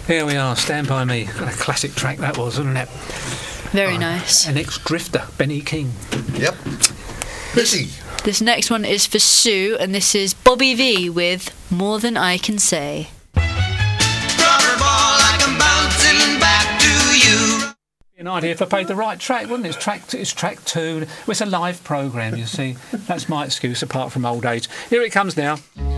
Here we are, Stand By Me. What a classic track that was, wasn't it? Very nice. An ex-drifter, Benny King. Yep. Lizzie. This next one is for Sue, and this is Bobby V with More Than I Can Say. Rubber ball like I'm bouncing back to you. An idea if I played the right track, wouldn't it? It's track 2. Well, it's a live programme, you see. That's my excuse, apart from old age. Here it comes now.